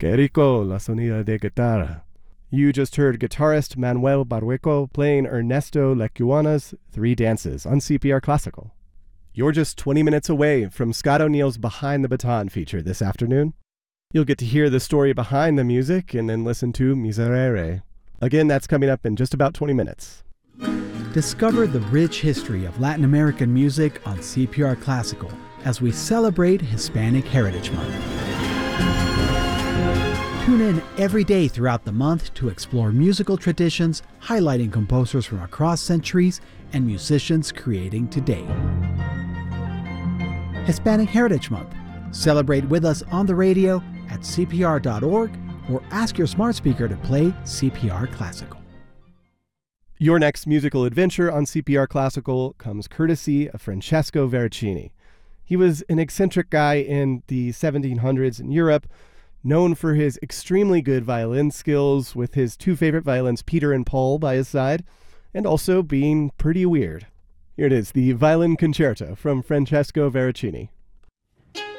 Que rico la sonida de guitarra. You just heard guitarist Manuel Barrueco playing Ernesto Lecuana's Three Dances on CPR Classical. You're just 20 minutes away from Scott O'Neill's Behind the Baton feature this afternoon. You'll get to hear the story behind the music and then listen to Miserere. Again, that's coming up in just about 20 minutes. Discover the rich history of Latin American music on CPR Classical as we celebrate Hispanic Heritage Month. Tune in every day throughout the month to explore musical traditions, highlighting composers from across centuries and musicians creating today. Hispanic Heritage Month. Celebrate with us on the radio at CPR.org or ask your smart speaker to play CPR Classical. Your next musical adventure on CPR Classical comes courtesy of Francesco Veracini. He was an eccentric guy in the 1700s in Europe, known for his extremely good violin skills with his two favorite violins, Peter and Paul, by his side, and also being pretty weird. Here it is, the Violin Concerto from Francesco Veracini.